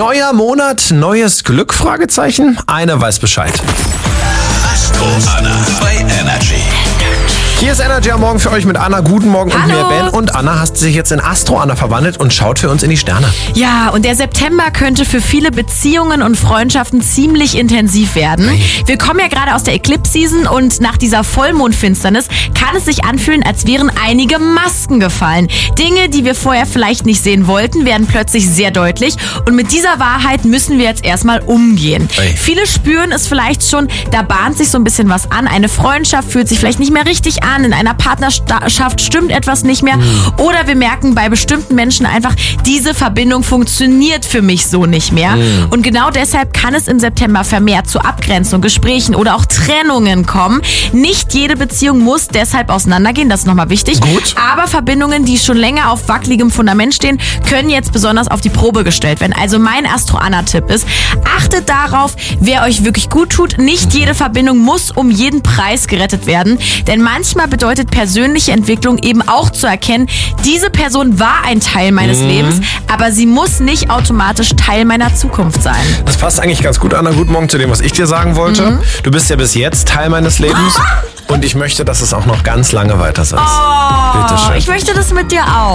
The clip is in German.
Neuer Monat, neues Glück? Fragezeichen. Einer weiß Bescheid. Astro Anna bei Energy. Hier ist Energy am Morgen für euch mit Anna. Guten Morgen und mir, Ben. Und Anna hast sich jetzt in Astro Anna verwandelt und schaut für uns in die Sterne. Ja, und der September könnte für viele Beziehungen und Freundschaften ziemlich intensiv werden. Wir kommen ja gerade aus der Eclipse-Season und nach dieser Vollmondfinsternis kann es sich anfühlen, als wären einige Masken gefallen. Dinge, die wir vorher vielleicht nicht sehen wollten, werden plötzlich sehr deutlich. Und mit dieser Wahrheit müssen wir jetzt erstmal umgehen. Viele spüren es vielleicht schon, da bahnt sich so ein bisschen was an. Eine Freundschaft fühlt sich vielleicht nicht mehr richtig an. In einer Partnerschaft stimmt etwas nicht mehr. Oder wir merken bei bestimmten Menschen einfach, diese Verbindung funktioniert für mich so nicht mehr. Und genau deshalb kann es im September vermehrt zu Abgrenzung, Gesprächen oder auch Trennungen kommen. Nicht jede Beziehung muss deshalb auseinandergehen, das ist nochmal wichtig. Gut. Aber Verbindungen, die schon länger auf wackeligem Fundament stehen, können jetzt besonders auf die Probe gestellt werden. Also mein Astro-Anna-Tipp ist, achtet darauf, wer euch wirklich gut tut. Nicht jede Verbindung muss um jeden Preis gerettet werden. Denn manchmal bedeutet persönliche Entwicklung eben auch zu erkennen, diese Person war ein Teil meines Lebens, aber sie muss nicht automatisch Teil meiner Zukunft sein. Das passt eigentlich ganz gut, Anna. Guten Morgen zu dem, was ich dir sagen wollte. Du bist ja bis jetzt Teil meines Lebens und ich möchte, dass es auch noch ganz lange weiter so ist. Bitte schön. Ich möchte das mit dir auch.